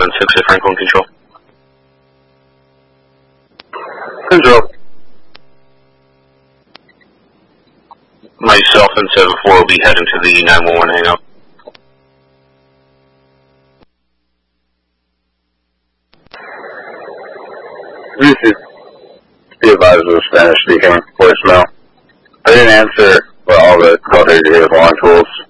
7-6 at Franklin Control. Control. Myself and 7-4 will be heading to the 911 hangout. Be advised of the Spanish speaking voicemail. I didn't answer, but all the call data is long tools.